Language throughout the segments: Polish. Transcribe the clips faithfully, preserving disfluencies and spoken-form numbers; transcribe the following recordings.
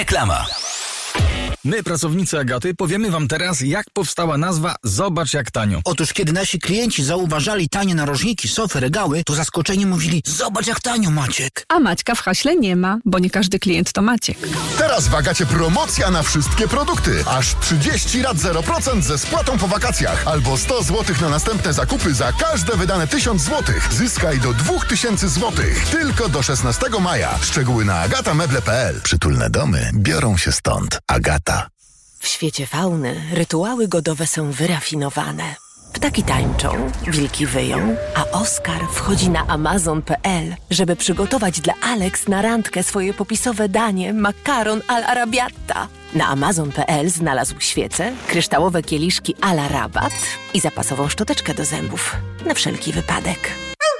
Reklama. My, pracownicy Agaty, powiemy wam teraz, jak powstała nazwa Zobacz jak tanio. Otóż kiedy nasi klienci zauważali tanie narożniki, sofy, regały, to zaskoczeni mówili: zobacz jak tanio, Maciek. A Maćka w haśle nie ma, bo nie każdy klient to Maciek. Teraz w Agacie promocja na wszystkie produkty. Aż trzydzieści rat zero procent ze spłatą po wakacjach. Albo sto złotych na następne zakupy za każde wydane tysiąc złotych. Zyskaj do dwa tysiące złotych. Tylko do szesnastego maja. Szczegóły na agatameble kropka p l. Przytulne domy biorą się stąd. Agata. W świecie fauny rytuały godowe są wyrafinowane. Ptaki tańczą, wilki wyją, a Oskar wchodzi na amazon kropka p l, żeby przygotować dla Alex na randkę swoje popisowe danie makaron all'arabiata. Na amazon kropka p l znalazł świece, kryształowe kieliszki à la rabat i zapasową szczoteczkę do zębów. Na wszelki wypadek.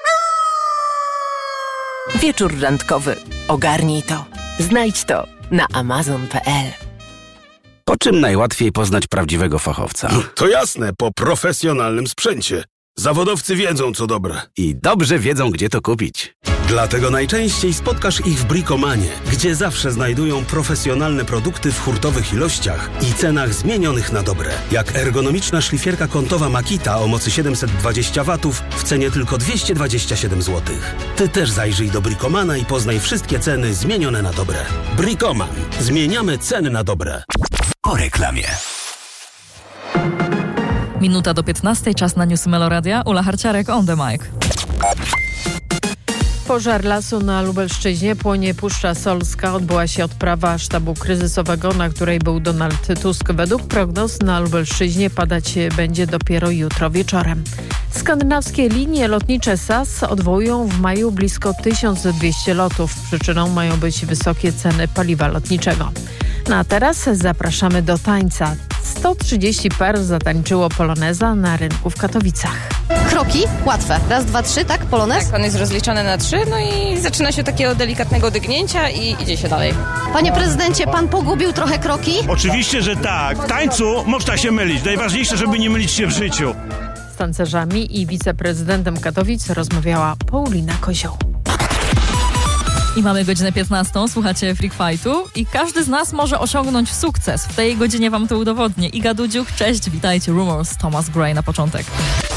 Wieczór randkowy. Ogarnij to. Znajdź to na amazon kropka p l. Po czym najłatwiej poznać prawdziwego fachowca? To jasne, po profesjonalnym sprzęcie. Zawodowcy wiedzą, co dobre. I dobrze wiedzą, gdzie to kupić. Dlatego najczęściej spotkasz ich w Bricomanie, gdzie zawsze znajdują profesjonalne produkty w hurtowych ilościach i cenach zmienionych na dobre. Jak ergonomiczna szlifierka kątowa Makita o mocy siedemset dwadzieścia watów w cenie tylko dwieście dwadzieścia siedem złotych. Ty też zajrzyj do Bricomana i poznaj wszystkie ceny zmienione na dobre. Bricoman. Zmieniamy ceny na dobre. Po reklamie. Minuta do piętnastej, czas na newsy Meloradia. Ula Harciarek on the mic. Pożar lasu na Lubelszczyźnie, płonie Puszcza Solska. Odbyła się odprawa sztabu kryzysowego, na której był Donald Tusk. Według prognoz na Lubelszczyźnie padać będzie dopiero jutro wieczorem. Skandynawskie linie lotnicze S A S odwołują w maju blisko tysiąc dwieście lotów. Przyczyną mają być wysokie ceny paliwa lotniczego. No a teraz zapraszamy do tańca. sto trzydzieści par zatańczyło poloneza na rynku w Katowicach. Kroki? Łatwe. Raz, dwa, trzy, tak? Polonez? Tak, on jest rozliczany na trzy, no i zaczyna się takiego delikatnego dygnięcia i idzie się dalej. Panie prezydencie, pan pogubił trochę kroki? Oczywiście, że tak. W tańcu można się mylić. Najważniejsze, żeby nie mylić się w życiu. Z tancerzami i wiceprezydentem Katowic rozmawiała Paulina Kozioł. I mamy godzinę piętnastą, słuchacie Freak Fightu i każdy z nas może osiągnąć sukces. W tej godzinie wam to udowodnię. Iga Dudziuk, cześć, witajcie, Rumors, Thomas Gray na początek.